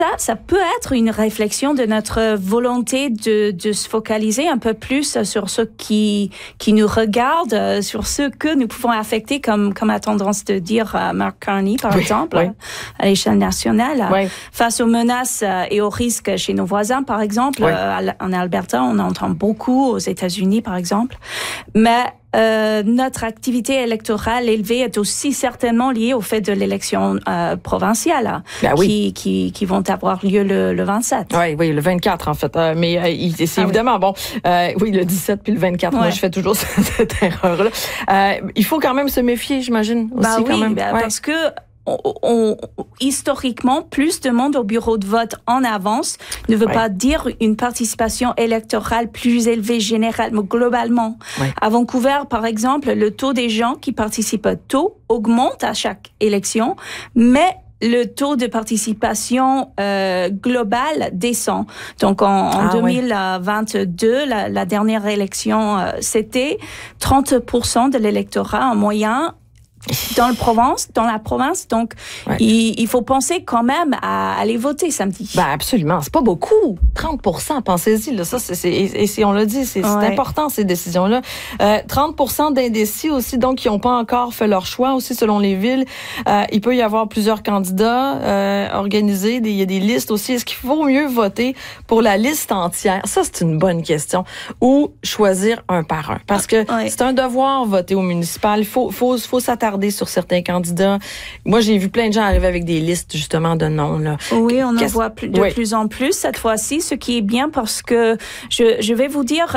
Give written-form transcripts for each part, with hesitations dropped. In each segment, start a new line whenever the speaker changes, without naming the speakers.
ça peut être une réflexion de notre volonté de se focaliser un peu plus sur ce qui nous regarde, sur ce que nous pouvons affecter, comme a tendance de dire Mark Carney, par exemple, à l'échelle nationale. Face aux menaces et aux risques chez nos voisins, par exemple, en Alberta, on entend beaucoup, aux États-Unis, par exemple. Mais notre activité électorale élevée est aussi certainement liée au fait de l'élection provinciale qui vont avoir lieu le 27.
Oui, le 24 en fait. Mais c'est évidemment le 17 puis le 24. Moi, je fais toujours cette erreur-là. Il faut quand même se méfier, j'imagine aussi quand même.
Parce que historiquement, plus de monde au bureau de vote en avance ne veut pas dire une participation électorale plus élevée généralement, globalement. À Vancouver, par exemple, le taux des gens qui participent tôt augmente à chaque élection, mais le taux de participation globale descend. Donc en 2022, la dernière élection, c'était 30% de l'électorat en moyen dans la province. Donc, il faut penser quand même à aller voter samedi.
Absolument. C'est pas beaucoup. 30%, pensez-y, là. Ça, et on l'a dit, c'est important, ces décisions-là. 30% d'indécis aussi, donc, qui n'ont pas encore fait leur choix aussi, selon les villes. Il peut y avoir plusieurs candidats organisés. Il y a des listes aussi. Est-ce qu'il faut mieux voter pour la liste entière? Ça, c'est une bonne question. Ou choisir un par un. Parce que c'est un devoir voter au municipal. Il faut s'attarder sur certains candidats. Moi, j'ai vu plein de gens arriver avec des listes, justement, de noms, là.
Oui, on en voit de plus en plus cette fois-ci, ce qui est bien parce que je vais vous dire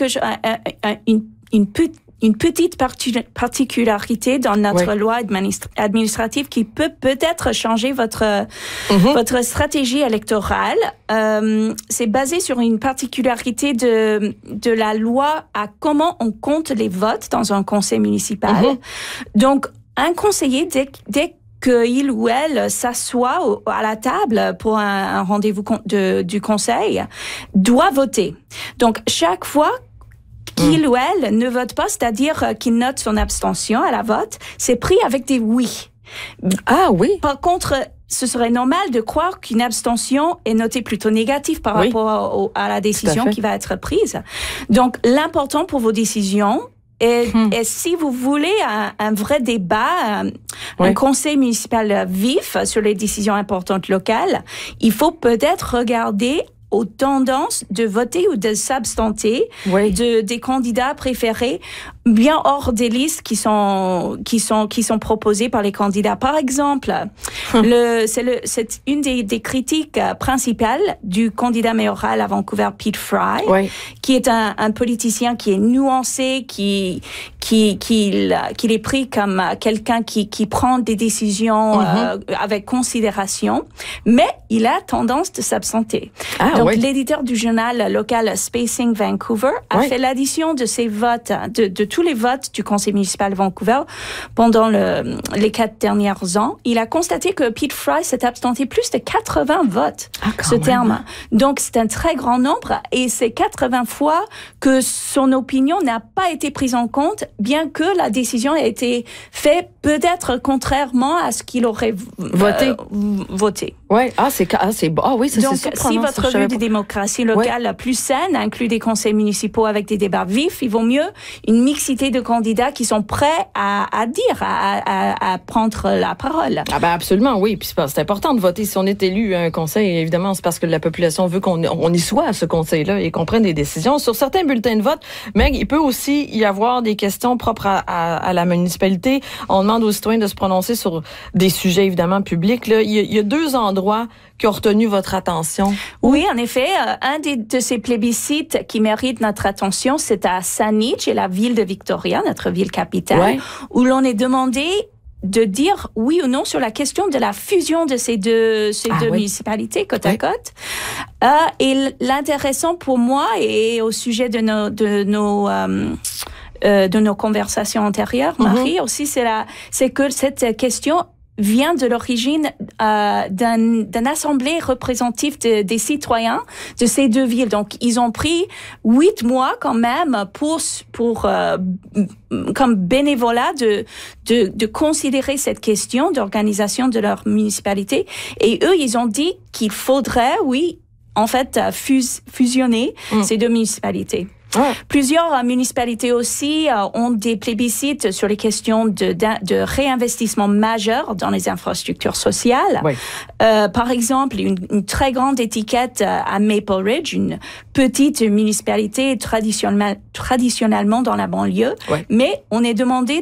une petite particularité dans notre loi administrative qui peut peut-être changer votre stratégie électorale. C'est basé sur une particularité de la loi à comment on compte les votes dans un conseil municipal. Donc, un conseiller, dès qu'il ou elle s'assoit à la table pour un rendez-vous du conseil, doit voter. Donc, chaque fois qu'il ou elle ne vote pas, c'est-à-dire qu'il note son abstention à la vote, c'est pris avec des oui.
Ah oui.
Par contre, ce serait normal de croire qu'une abstention est notée plutôt négative par rapport à la décision qui va être prise. Donc, l'important pour vos décisions, et si vous voulez un vrai débat, un conseil municipal vif sur les décisions importantes locales, il faut peut-être regarder aux tendances de voter ou de s'abstenter des candidats préférés bien hors des listes qui sont proposées par les candidats. Par exemple, c'est une des critiques principales du candidat mayoral à Vancouver, Pete Fry, qui est un politicien qui est nuancé, qui est pris comme quelqu'un qui prend des décisions avec considération, mais il a tendance de s'absenter. Donc, l'éditeur du journal local Spacing Vancouver a fait l'addition de ces votes, de tous les votes du conseil municipal de Vancouver pendant les 4 derniers ans. Il a constaté que Pete Fry s'est abstenté plus de 80 votes, terme. Donc, c'est un très grand nombre et c'est 80 fois que son opinion n'a pas été prise en compte, bien que la décision ait été faite peut-être contrairement à ce qu'il aurait voté.
Oui, c'est surprenant.
Donc, si votre vue de démocratie locale plus saine inclut des conseils municipaux avec des débats vifs, il vaut mieux une mixité de candidats qui sont prêts à dire, à prendre la parole.
Absolument, oui. Puis c'est important de voter. Si on est élu à un conseil, évidemment, c'est parce que la population veut qu'on y soit à ce conseil-là et qu'on prenne des décisions. Sur certains bulletins de vote, Meg, il peut aussi y avoir des questions propres à la municipalité. On demande aux citoyens de se prononcer sur des sujets, évidemment, publics. Là, il y a 2 endroits qui ont retenu votre attention.
Oui, en effet. Un de ces plébiscites qui mérite notre attention, c'est à Saanich et la ville de Victoria, notre ville capitale, où l'on est demandé de dire oui ou non sur la question de la fusion de ces deux municipalités côte à côte. Et l'intéressant pour moi et au sujet de nos conversations antérieures, Marie, aussi, c'est que cette question vient de l'origine d'une assemblée représentative des citoyens de ces deux villes. Donc, ils ont pris 8 mois quand même pour comme bénévolat de considérer cette question d'organisation de leur municipalité. Et eux, ils ont dit qu'il faudrait, oui, en fait, fusionner ces deux municipalités. Ouais. Plusieurs municipalités aussi ont des plébiscites sur les questions de réinvestissement majeur dans les infrastructures sociales. Oui. Par exemple, une très grande étiquette à Maple Ridge, une petite municipalité traditionnellement dans la banlieue, mais on est demandé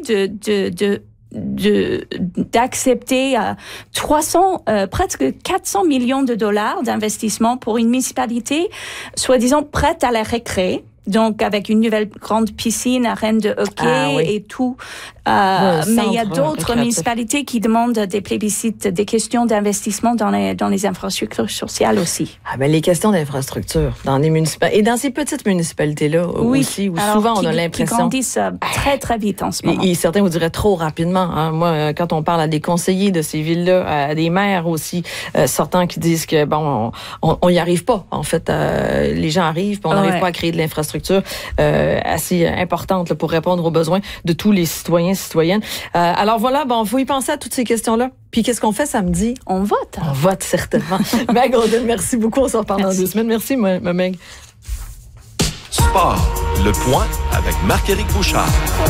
d'accepter presque 400 millions de dollars d'investissement pour une municipalité soi-disant prête à la récréer. Donc, avec une nouvelle grande piscine, arène de hockey et tout. Mais il y a d'autres municipalités qui demandent des plébiscites, des questions d'investissement dans les infrastructures sociales aussi.
Ah, ben, les questions d'infrastructure dans les municipalités. Et dans ces petites municipalités-là aussi, où souvent on a l'impression.
Qui grandissent très, très vite en ce moment.
Et certains vous diraient trop rapidement. Hein. Moi, quand on parle à des conseillers de ces villes-là, à des maires aussi, sortants qui disent que, bon, on y arrive pas. En fait, les gens arrivent, puis on n'arrive pas à créer de l'infrastructure assez importante là, pour répondre aux besoins de tous les citoyens, citoyennes. Alors voilà, bon, faut y penser à toutes ces questions-là. Puis qu'est-ce qu'on fait samedi?
On vote.
On vote, certainement. Meg Golden, merci beaucoup. On se reparle dans 2 semaines. Merci, ma Meg.
Sport, le point avec Marc-Éric Bouchard.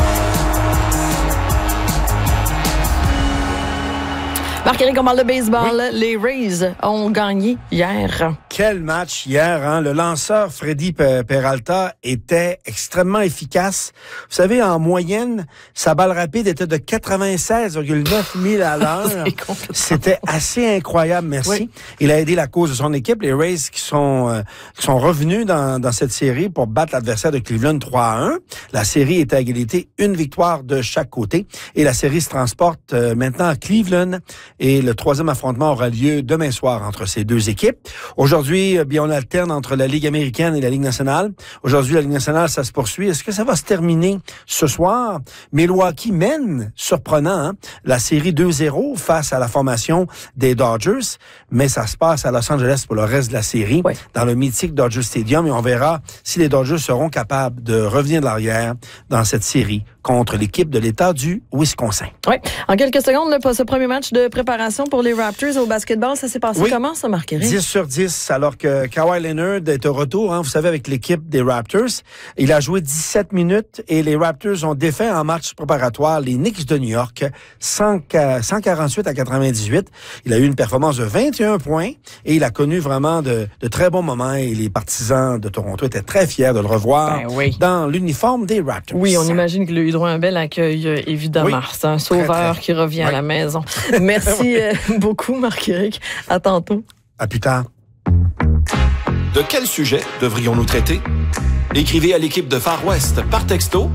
Marc-Éric, on parle de baseball. Oui. Les Rays ont gagné hier.
Quel match hier, hein? Le lanceur Freddy Peralta était extrêmement efficace. Vous savez, en moyenne, sa balle rapide était de 96,9 milles à l'heure. C'était assez incroyable, merci. Oui. Il a aidé la cause de son équipe, les Rays qui sont revenus dans cette série pour battre l'adversaire de Cleveland 3-1. La série est à égalité, une victoire de chaque côté. Et la série se transporte maintenant à Cleveland. Et le 3e affrontement aura lieu demain soir entre ces deux équipes. Aujourd'hui, bien, on alterne entre la Ligue américaine et la Ligue nationale. Aujourd'hui, la Ligue nationale, ça se poursuit. Est-ce que ça va se terminer ce soir? Milwaukee mène, surprenant, hein, la série 2-0 face à la formation des Dodgers. Mais ça se passe à Los Angeles pour le reste de la série, dans le mythique Dodger Stadium. Et on verra si les Dodgers seront capables de revenir de l'arrière dans cette série contre l'équipe de l'État du Wisconsin.
Oui. En quelques secondes, ce premier match de préparation pour les Raptors au basketball, ça s'est passé comment, ça, Marc-Éric?
10 sur 10, alors que Kawhi Leonard est au retour, hein, vous savez, avec l'équipe des Raptors. Il a joué 17 minutes et les Raptors ont défait en match préparatoire les Knicks de New York, 148 à 98. Il a eu une performance de 21 points et il a connu vraiment de très bons moments et les partisans de Toronto étaient très fiers de le revoir dans l'uniforme des Raptors.
Oui, on imagine qu'il a eu droit à un bel accueil, évidemment. C'est un sauveur qui revient à la maison. Merci beaucoup, Marc-Éric. À tantôt.
À plus tard.
De quel sujet devrions-nous traiter? Écrivez à l'équipe de Far West par texto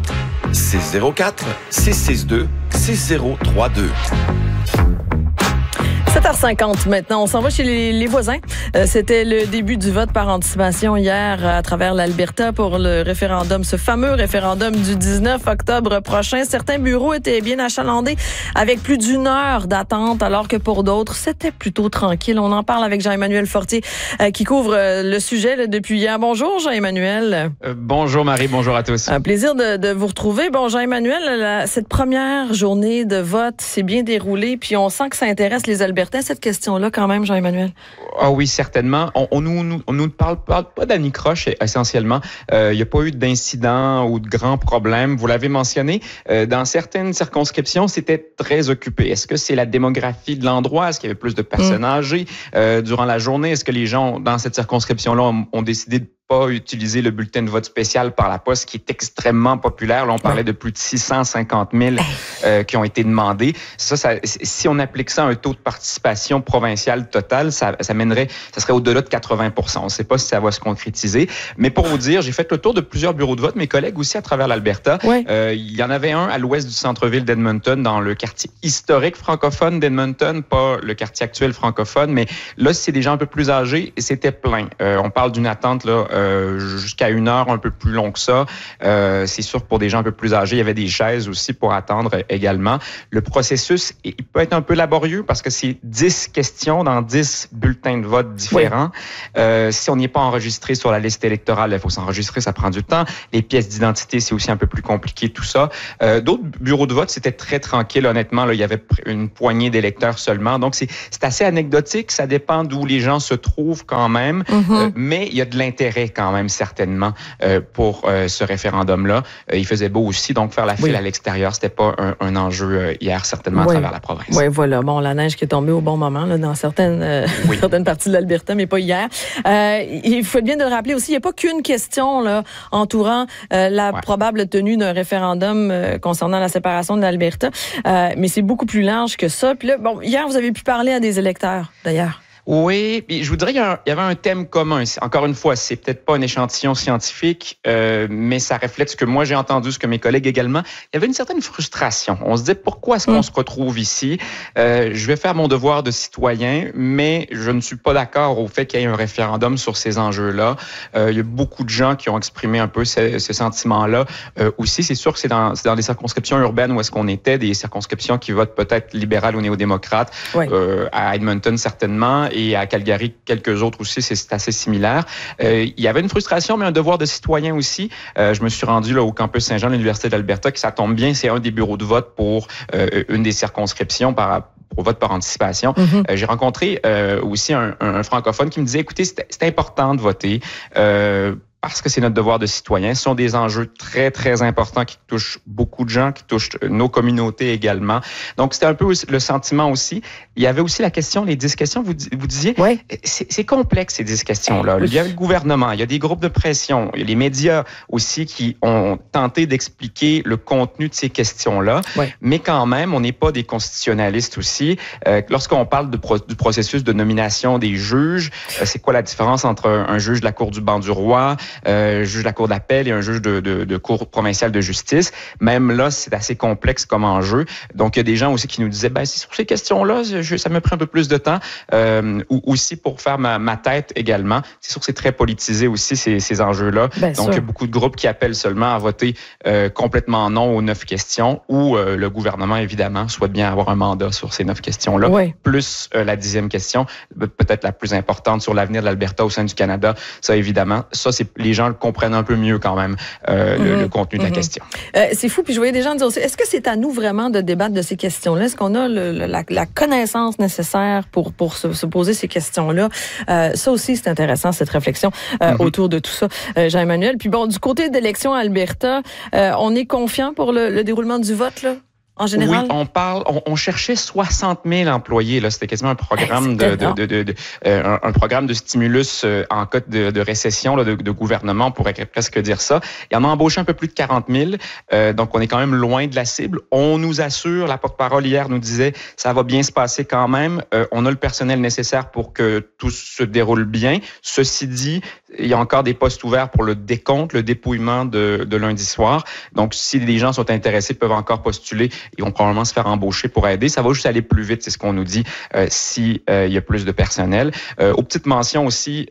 604-662-6032.
7h50 maintenant. On s'en va chez les voisins. C'était le début du vote par anticipation hier à travers l'Alberta pour le référendum, ce fameux référendum du 19 octobre prochain. Certains bureaux étaient bien achalandés avec plus d'1 heure d'attente, alors que pour d'autres, c'était plutôt tranquille. On en parle avec Jean-Emmanuel Fortier qui couvre le sujet là, depuis hier. Bonjour Jean-Emmanuel.
Bonjour Marie, bonjour à tous.
Un plaisir de vous retrouver. Bon Jean-Emmanuel, cette première journée de vote s'est bien déroulée, puis on sent que ça intéresse les Albertains, cette question-là quand même, Jean-Emmanuel.
Ah oui, certainement. On nous parle pas d'anicroche essentiellement. Il n'y a pas eu d'incident ou de grands problèmes. Vous l'avez mentionné. Dans certaines circonscriptions, c'était très occupé. Est-ce que c'est la démographie de l'endroit? Est-ce qu'il y avait plus de personnes âgées durant la journée? Est-ce que les gens dans cette circonscription-là ont décidé de pas utiliser le bulletin de vote spécial par la poste qui est extrêmement populaire? Là, on parlait de plus de 650 000 qui ont été demandés. Ça, si on applique ça à un taux de participation provincial total, ça serait au-delà de 80 %. On ne sait pas si ça va se concrétiser. Mais pour vous dire, j'ai fait le tour de plusieurs bureaux de vote, mes collègues aussi à travers l'Alberta. Il y en avait un à l'ouest du centre-ville d'Edmonton, dans le quartier historique francophone d'Edmonton, pas le quartier actuel francophone, mais là, c'est des gens un peu plus âgés et c'était plein. On parle d'une attente là jusqu'à 1 heure, un peu plus long que ça. C'est sûr que pour des gens un peu plus âgés, il y avait des chaises aussi pour attendre également. Le processus, il peut être un peu laborieux parce que c'est 10 questions dans 10 bulletins de vote différents. Si on n'est pas enregistré sur la liste électorale, il faut s'enregistrer, ça prend du temps. Les pièces d'identité, c'est aussi un peu plus compliqué, tout ça. D'autres bureaux de vote, c'était très tranquille, honnêtement. Là, il y avait une poignée d'électeurs seulement. Donc, c'est assez anecdotique. Ça dépend d'où les gens se trouvent quand même. Mais il y a de l'intérêt quand même, certainement, pour ce référendum-là. Il faisait beau aussi, donc faire la file à l'extérieur, c'était pas un enjeu hier, certainement, à travers la province.
Oui, voilà. Bon, la neige qui est tombée au bon moment là, dans certaines parties de l'Alberta, mais pas hier. Il faut bien de le rappeler aussi, il n'y a pas qu'une question là, entourant la probable tenue d'un référendum concernant la séparation de l'Alberta, mais c'est beaucoup plus large que ça. Puis là, bon, hier, vous avez pu parler à des électeurs, d'ailleurs.
Oui, puis je voudrais qu'il y avait un thème commun. Encore une fois, c'est peut-être pas un échantillon scientifique, mais ça reflète ce que moi j'ai entendu, ce que mes collègues également. Il y avait une certaine frustration. On se disait, pourquoi est-ce qu'on se retrouve ici? Je vais faire mon devoir de citoyen, mais je ne suis pas d'accord au fait qu'il y ait un référendum sur ces enjeux-là. Il y a beaucoup de gens qui ont exprimé un peu ce sentiment-là. Aussi, c'est sûr que c'est dans des circonscriptions urbaines où est-ce qu'on était, des circonscriptions qui votent peut-être libéral ou néo-démocrate, à Edmonton certainement, et à Calgary, quelques autres aussi, c'est assez similaire. Il y avait une frustration, mais un devoir de citoyen aussi. Je me suis rendu là au campus Saint-Jean de l'Université d'Alberta, qui ça tombe bien, c'est un des bureaux de vote pour une des circonscriptions au vote par anticipation. J'ai rencontré aussi un francophone qui me disait, écoutez, c'est important de voter. Parce que c'est notre devoir de citoyen. Ce sont des enjeux très, très importants qui touchent beaucoup de gens, qui touchent nos communautés également. Donc, c'était un peu le sentiment aussi. Il y avait aussi la question, les 10 questions, vous disiez, c'est complexe, ces 10 questions-là. Il y a le gouvernement, il y a des groupes de pression, il y a les médias aussi qui ont tenté d'expliquer le contenu de ces questions-là. Mais quand même, on n'est pas des constitutionnalistes aussi. Lorsqu'on parle du processus de nomination des juges, c'est quoi la différence entre un juge de la Cour du banc du roi, juge de la Cour d'appel et un juge de Cour provinciale de justice? Même là, c'est assez complexe comme enjeu. Donc, il y a des gens aussi qui nous disaient, c'est sur ces questions-là, ça me prend un peu plus de temps. Ou aussi pour faire ma tête également. C'est sûr que c'est très politisé aussi, ces enjeux-là. Donc, il y a beaucoup de groupes qui appellent seulement à voter complètement non aux 9 questions, ou le gouvernement, évidemment, souhaite bien avoir un mandat sur ces 9 questions-là. Plus la 10e question, peut-être la plus importante sur l'avenir de l'Alberta au sein du Canada. Ça, évidemment, les gens le comprennent un peu mieux quand même, le contenu de la question.
C'est fou, puis je voyais des gens dire aussi, est-ce que c'est à nous vraiment de débattre de ces questions-là? Est-ce qu'on a la connaissance nécessaire pour se poser ces questions-là? Ça aussi, c'est intéressant, cette réflexion autour de tout ça, Jean-Emmanuel. Puis bon, du côté d'élections à Alberta, on est confiant pour le déroulement du vote, là? En général?
Oui, on cherchait 60 000 employés. Là, c'était quasiment un programme un programme de stimulus en cas de récession là, de gouvernement, on pourrait presque dire ça. Il y en a embauché un peu plus de 40 000. Donc, on est quand même loin de la cible. On nous assure, la porte-parole hier nous disait, ça va bien se passer quand même. On a le personnel nécessaire pour que tout se déroule bien. Ceci dit, il y a encore des postes ouverts pour le décompte, le dépouillement de lundi soir. Donc, si des gens sont intéressés, peuvent encore postuler. Ils vont probablement se faire embaucher pour aider. Ça va juste aller plus vite, c'est ce qu'on nous dit, si il y a plus de personnel. Aux petites mentions aussi,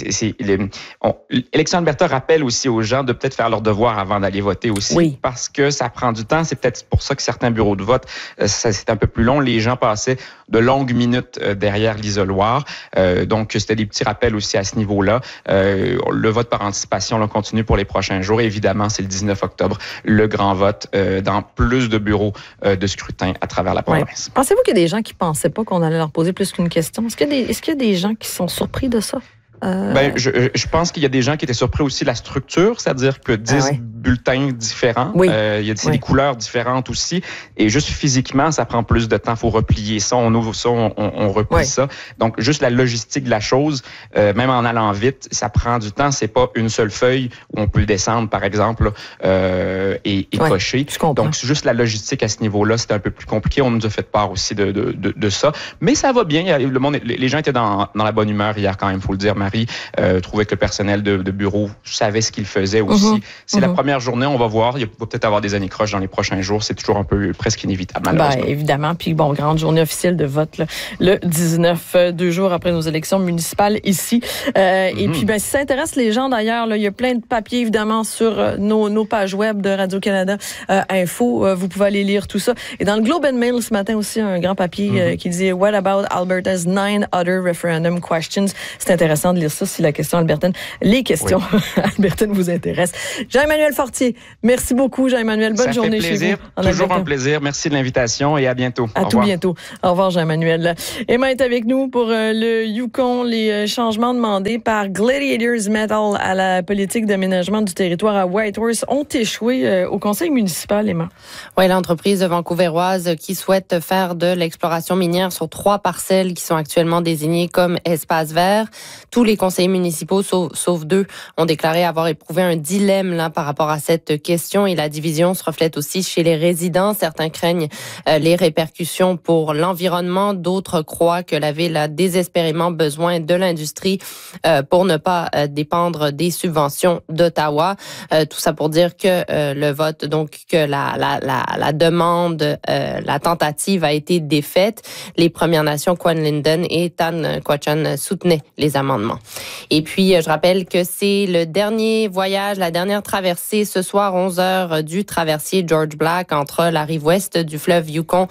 Élections Alberta rappelle aussi aux gens de peut-être faire leur devoir avant d'aller voter aussi, parce que ça prend du temps. C'est peut-être pour ça que certains bureaux de vote, c'est un peu plus long. Les gens passaient de longues minutes derrière l'isoloir. Donc, c'était des petits rappels aussi à ce niveau-là. Le vote par anticipation là, continue pour les prochains jours. Et évidemment, c'est le 19 octobre, le grand vote dans plus de bureaux de scrutin à travers la province.
Pensez-vous qu'il y a des gens qui ne pensaient pas qu'on allait leur poser plus qu'une question? Est-ce qu'il y a des gens qui sont surpris de ça?
Je pense qu'il y a des gens qui étaient surpris aussi de la structure, c'est-à-dire que 10 bulletins différents, il y a des couleurs différentes aussi, et juste physiquement, ça prend plus de temps. Il faut replier ça, on ouvre ça, on replie ça. Donc, juste la logistique de la chose, même en allant vite, ça prend du temps. C'est pas une seule feuille où on peut le descendre, par exemple, et cocher. Donc, c'est juste la logistique à ce niveau-là, c'était un peu plus compliqué. On nous a fait part aussi de ça. Mais ça va bien. Les gens étaient dans la bonne humeur hier, quand même, il faut le dire. Marie trouvait que le personnel de bureau savait ce qu'il faisait aussi. C'est la première première journée, on va voir. Il va peut-être avoir des anicroches dans les prochains jours. C'est toujours un peu presque inévitable, malheureusement.
Évidemment. Puis bon, grande journée officielle de vote là, le 19, 2 jours après nos élections municipales ici. Et puis, si ça intéresse les gens d'ailleurs, là, il y a plein de papiers évidemment sur nos pages web de Radio-Canada Info. Vous pouvez aller lire tout ça. Et dans le Globe and Mail ce matin aussi, un grand papier qui dit « What about Alberta's 9 other referendum questions ?» C'est intéressant de lire ça si la question albertaine, les questions albertaines vous intéressent. Jean-Emmanuel Fortier, merci beaucoup Jean-Emmanuel. Bonne journée chez vous.
Toujours un plaisir. Merci de l'invitation et à bientôt.
À tout bientôt. Au revoir Jean-Emmanuel. Emma est avec nous pour le Yukon, les changements demandés par Gladiators Metal à la politique d'aménagement du territoire à Whitehorse ont échoué au conseil municipal, Emma.
Oui, l'entreprise vancouveroise qui souhaite faire de l'exploration minière sur 3 parcelles qui sont actuellement désignées comme espaces verts. Tous les conseillers municipaux, sauf 2, ont déclaré avoir éprouvé un dilemme là, par rapport à cette question et la division se reflète aussi chez les résidents. Certains craignent les répercussions pour l'environnement, d'autres croient que la ville a désespérément besoin de l'industrie pour ne pas dépendre des subventions d'Ottawa. Tout ça pour dire que le vote, donc que la demande, la tentative a été défaite. Les Premières Nations, Kwan Linden et Tan Quachan soutenaient les amendements. Et puis, je rappelle que c'est le dernier voyage, la dernière traversée ce soir, 11h, du traversier George Black entre la rive ouest du fleuve Yukon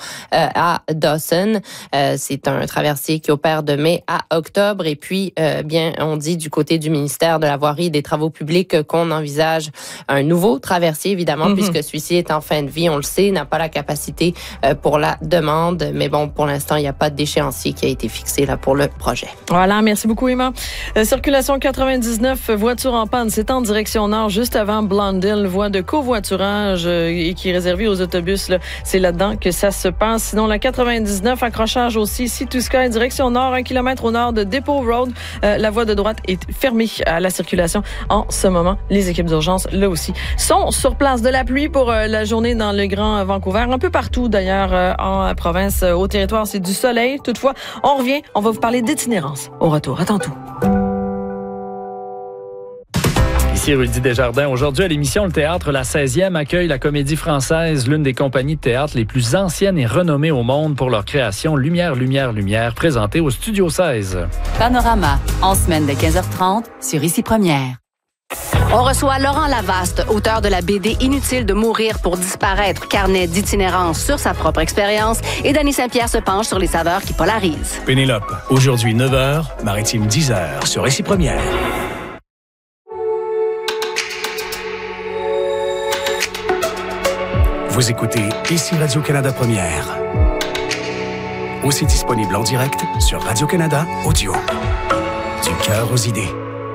à Dawson. C'est un traversier qui opère de mai à octobre. Et puis, on dit du côté du ministère de la Voirie et des Travaux publics qu'on envisage un nouveau traversier, évidemment, puisque celui-ci est en fin de vie, on le sait, n'a pas la capacité pour la demande. Mais bon, pour l'instant, il n'y a pas d'échéancier qui a été fixé là pour le projet.
Voilà, merci beaucoup, Emma. Circulation 99, voiture en panne, c'est en direction nord, juste avant Blondell, voie de covoiturage et qui est réservée aux autobus. Là. C'est là-dedans que ça se passe. Sinon, la 99, accrochage aussi, Sea-to-Sky, direction nord, 1 kilomètre au nord de Depot Road. La voie de droite est fermée à la circulation en ce moment. Les équipes d'urgence, là aussi, sont sur place. De la pluie pour la journée dans le Grand Vancouver, un peu partout d'ailleurs en province. Au territoire, c'est du soleil. Toutefois, on revient, on va vous parler d'itinérance. Au retour, à tantôt.
Ici Rudy Desjardins. Aujourd'hui, à l'émission Le Théâtre, la 16e accueille la Comédie Française, l'une des compagnies de théâtre les plus anciennes et renommées au monde pour leur création Lumière, Lumière, Lumière, présentée au Studio 16.
Panorama, en semaine de 15h30 sur Ici Première. On reçoit Laurent Lavaste, auteur de la BD Inutile de mourir pour disparaître, carnet d'itinérance sur sa propre expérience, et Dany Saint-Pierre se penche sur les saveurs qui polarisent.
Pénélope, aujourd'hui 9h, Maritime 10h sur Ici Première. Vous écoutez Ici Radio-Canada Première. Aussi disponible en direct sur Radio-Canada Audio. Du cœur aux idées.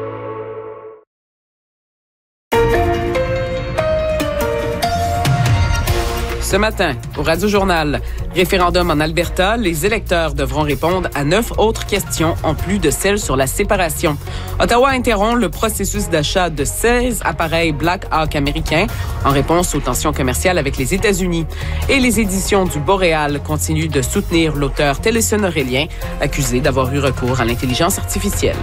Ce matin, au Radio-Journal, référendum en Alberta, les électeurs devront répondre à 9 autres questions en plus de celles sur la séparation. Ottawa interrompt le processus d'achat de 16 appareils Black Hawk américains en réponse aux tensions commerciales avec les États-Unis. Et les éditions du Boréal continuent de soutenir l'auteur Tellison Aurélien, accusé d'avoir eu recours à l'intelligence artificielle.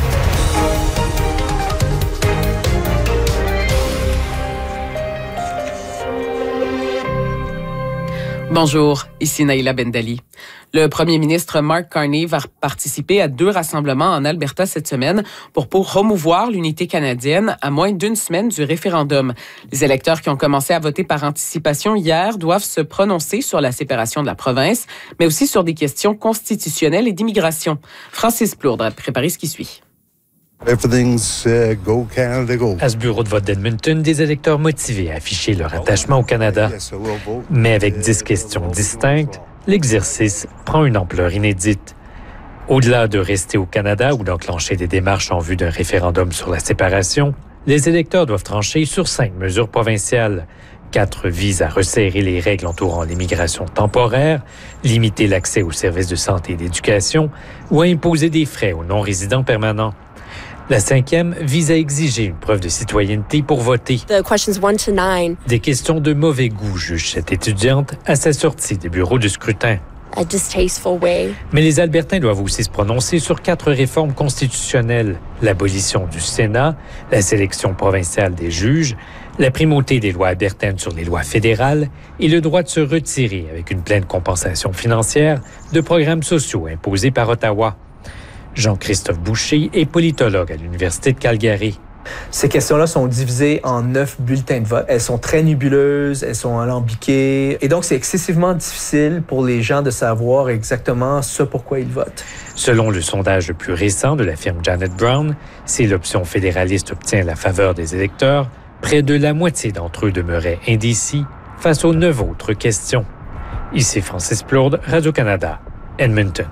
Bonjour, ici Naïla Bendali. Le premier ministre Mark Carney va participer à 2 rassemblements en Alberta cette semaine pour promouvoir l'unité canadienne à moins d'1 semaine du référendum. Les électeurs qui ont commencé à voter par anticipation hier doivent se prononcer sur la séparation de la province, mais aussi sur des questions constitutionnelles et d'immigration. Francis Plourde a préparé ce qui suit.
Everything's go Canada go.
À ce bureau de vote d'Edmonton, des électeurs motivés à afficher leur attachement au Canada. Mais avec 10 questions distinctes, l'exercice prend une ampleur inédite. Au-delà de rester au Canada ou d'enclencher des démarches en vue d'un référendum sur la séparation, les électeurs doivent trancher sur 5 mesures provinciales. 4 visent à resserrer les règles entourant l'immigration temporaire, limiter l'accès aux services de santé et d'éducation ou à imposer des frais aux non-résidents permanents. La 5e vise à exiger une preuve de citoyenneté pour voter. Des questions de mauvais goût, juge cette étudiante à sa sortie des bureaux de scrutin. Mais les Albertains doivent aussi se prononcer sur 4 réformes constitutionnelles. L'abolition du Sénat, la sélection provinciale des juges, La primauté des lois albertaines sur les lois fédérales et le droit de se retirer avec une pleine compensation financière de programmes sociaux imposés par Ottawa. Jean-Christophe Boucher est politologue à l'Université de Calgary.
Ces questions-là sont divisées en 9 bulletins de vote. Elles sont très nébuleuses, elles sont alambiquées. Et donc, c'est excessivement difficile pour les gens de savoir exactement ce pourquoi ils votent.
Selon le sondage le plus récent de la firme Janet Brown, si l'option fédéraliste obtient la faveur des électeurs, près de la moitié d'entre eux demeuraient indécis face aux 9 autres questions. Ici Francis Plourde, Radio-Canada, Edmonton.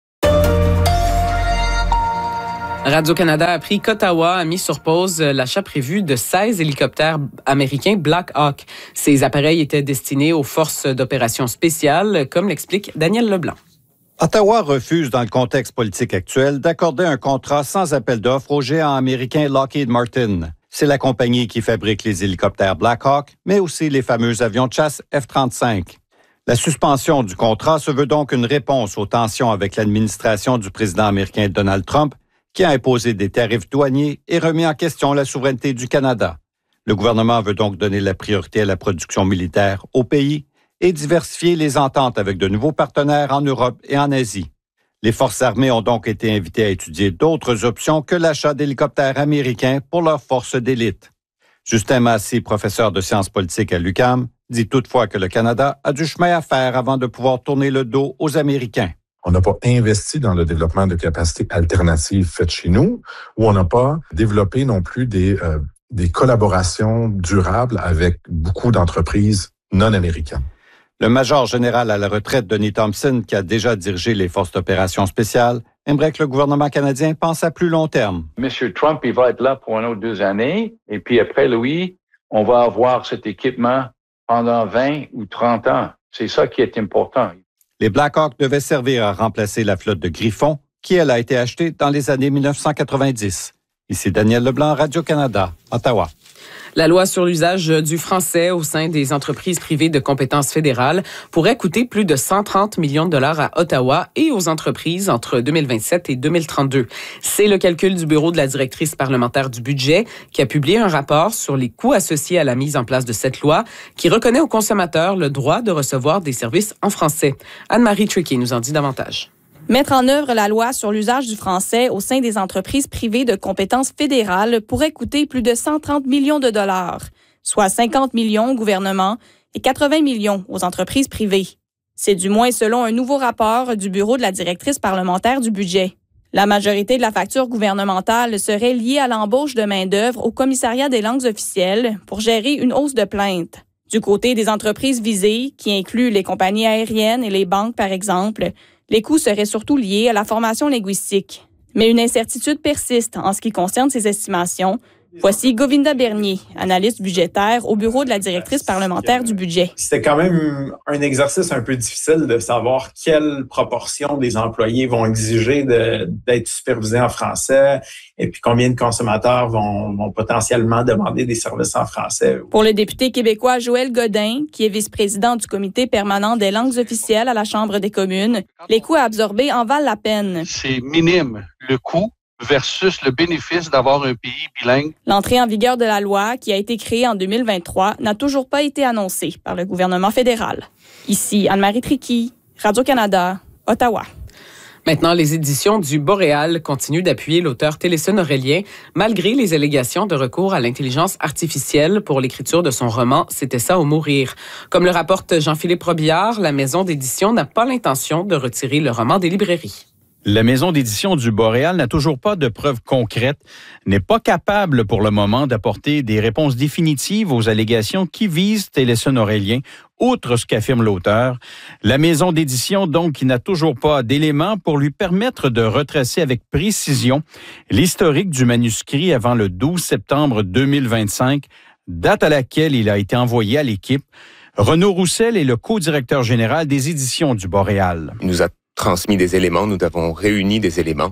Radio-Canada a appris qu'Ottawa a mis sur pause l'achat prévu de 16 hélicoptères américains Black Hawk. Ces appareils étaient destinés aux forces d'opération spéciales, comme l'explique Daniel Leblanc.
Ottawa refuse, dans le contexte politique actuel, d'accorder un contrat sans appel d'offres au géant américain Lockheed Martin. C'est la compagnie qui fabrique les hélicoptères Black Hawk, mais aussi les fameux avions de chasse F-35. La suspension du contrat se veut donc une réponse aux tensions avec l'administration du président américain Donald Trump, qui a imposé des tarifs douaniers et remis en question la souveraineté du Canada. Le gouvernement veut donc donner la priorité à la production militaire au pays et diversifier les ententes avec de nouveaux partenaires en Europe et en Asie. Les forces armées ont donc été invitées à étudier d'autres options que l'achat d'hélicoptères américains pour leurs forces d'élite. Justin Massy, professeur de sciences politiques à l'UQAM, dit toutefois que le Canada a du chemin à faire avant de pouvoir tourner le dos aux Américains.
On n'a pas investi dans le développement de capacités alternatives faites chez nous, ou on n'a pas développé non plus des collaborations durables avec beaucoup d'entreprises non américaines.
Le major général à la retraite, Denis Thompson, qui a déjà dirigé les forces d'opération spéciales, aimerait que le gouvernement canadien pense à plus long terme.
M. Trump, il va être là pour 1 ou 2 années, et puis après lui, on va avoir cet équipement pendant 20 ou 30 ans. C'est ça qui est important.
Les Black Hawk devaient servir à remplacer la flotte de Griffon, qui, elle, a été achetée dans les années 1990. Ici Daniel Leblanc, Radio-Canada, Ottawa.
La loi sur l'usage du français au sein des entreprises privées de compétences fédérales pourrait coûter plus de 130 millions de dollars à Ottawa et aux entreprises entre 2027 et 2032. C'est le calcul du bureau de la directrice parlementaire du budget qui a publié un rapport sur les coûts associés à la mise en place de cette loi qui reconnaît aux consommateurs le droit de recevoir des services en français. Anne-Marie Tricky nous en dit davantage.
Mettre en œuvre la loi sur l'usage du français au sein des entreprises privées de compétences fédérales pourrait coûter plus de 130 millions de dollars, soit 50 millions au gouvernement et 80 millions aux entreprises privées. C'est du moins selon un nouveau rapport du bureau de la directrice parlementaire du budget. La majorité de la facture gouvernementale serait liée à l'embauche de main-d'œuvre au commissariat des langues officielles pour gérer une hausse de plaintes. Du côté des entreprises visées, qui incluent les compagnies aériennes et les banques par exemple, les coûts seraient surtout liés à la formation linguistique. Mais une incertitude persiste en ce qui concerne ces estimations. Voici Govinda Bernier, analyste budgétaire au bureau de la directrice parlementaire du budget.
C'était quand même un exercice un peu difficile de savoir quelle proportion des employés vont exiger d'être supervisés en français et puis combien de consommateurs vont potentiellement demander des services en français.
Pour le député québécois Joël Godin, qui est vice-président du comité permanent des langues officielles à la Chambre des communes, les coûts à absorber en valent la peine.
C'est minime le coût versus le bénéfice d'avoir un pays bilingue.
L'entrée en vigueur de la loi, qui a été créée en 2023, n'a toujours pas été annoncée par le gouvernement fédéral. Ici, Anne-Marie Tricky, Radio-Canada, Ottawa.
Maintenant, les éditions du Boréal continuent d'appuyer l'auteur Téléson Aurélien, malgré les allégations de recours à l'intelligence artificielle pour l'écriture de son roman « C'était ça ou mourir ». Comme le rapporte Jean-Philippe Robillard, la maison d'édition n'a pas l'intention de retirer le roman des librairies.
La maison d'édition du Boréal n'a toujours pas de preuves concrètes, n'est pas capable pour le moment d'apporter des réponses définitives aux allégations qui visent Téléson Aurélien, outre ce qu'affirme l'auteur. La maison d'édition, donc, qui n'a toujours pas d'éléments pour lui permettre de retracer avec précision l'historique du manuscrit avant le 12 septembre 2025, date à laquelle il a été envoyé à l'équipe. Renaud Roussel est le co-directeur général des éditions du Boréal.
Il nous a transmis des éléments, nous avons réuni des éléments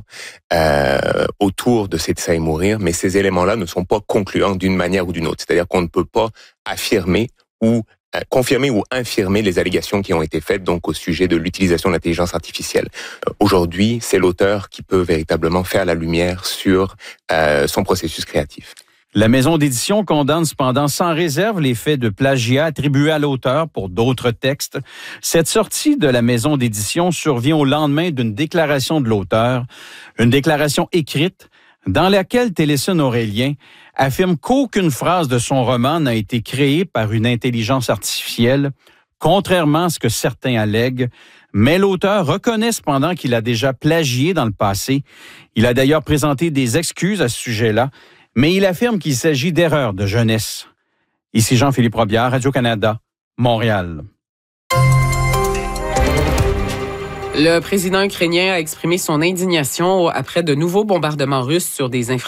autour de C'est ça et mourir, mais ces éléments-là ne sont pas concluants d'une manière ou d'une autre. C'est-à-dire qu'on ne peut pas affirmer ou confirmer ou infirmer les allégations qui ont été faites donc au sujet de l'utilisation de l'intelligence artificielle. Aujourd'hui, c'est l'auteur qui peut véritablement faire la lumière sur son processus créatif.
La maison d'édition condamne cependant sans réserve les faits de plagiat attribués à l'auteur pour d'autres textes. Cette sortie de la maison d'édition survient au lendemain d'une déclaration de l'auteur, une déclaration écrite dans laquelle Téléson Aurélien affirme qu'aucune phrase de son roman n'a été créée par une intelligence artificielle, contrairement à ce que certains allèguent. Mais l'auteur reconnaît cependant qu'il a déjà plagié dans le passé. Il a d'ailleurs présenté des excuses à ce sujet-là, mais il affirme qu'il s'agit d'erreurs de jeunesse. Ici Jean-Philippe Robillard, Radio-Canada, Montréal.
Le président ukrainien a exprimé son indignation après de nouveaux bombardements russes sur des infrastructures